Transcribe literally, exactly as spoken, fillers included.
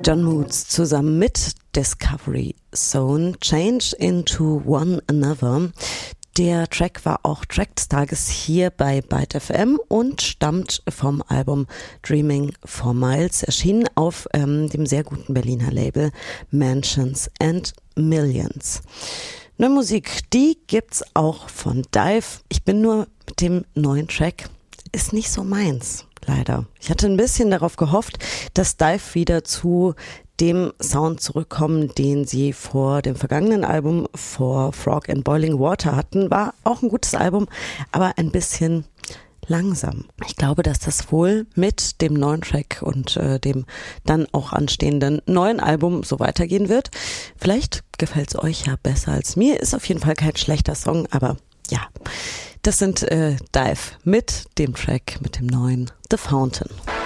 John Moods zusammen mit Discovery Zone, Change into One Another. Der Track war auch Track des Tages hier bei Byte F M und stammt vom Album Dreaming for Miles, erschienen auf ähm, dem sehr guten Berliner Label Mansions and Millions. Neue Musik, die gibt's auch von Dive. Ich bin nur mit dem neuen Track, ist nicht so meins, leider. Ich hatte ein bisschen darauf gehofft, dass Dive wieder zu dem Sound zurückkommen, den sie vor dem vergangenen Album For Frog and Boiling Water hatten. War auch ein gutes Album, aber ein bisschen langsam. Ich glaube, dass das wohl mit dem neuen Track und äh, dem dann auch anstehenden neuen Album so weitergehen wird. Vielleicht gefällt es euch ja besser als mir. Ist auf jeden Fall kein schlechter Song, aber ja, das sind äh, Dive mit dem Track, mit dem neuen The Fountain.